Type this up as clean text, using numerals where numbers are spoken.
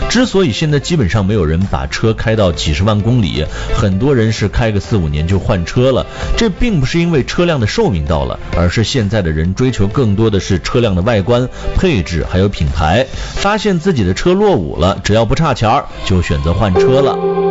之所以现在基本上没有人把车开到几十万公里，很多人是开个4、5年就换车了，这并不是因为车辆的寿命到了，而是现在的人追求更多的是车辆的外观、配置还有品牌，发现自己的车落伍了，只要不差钱就选择换车了。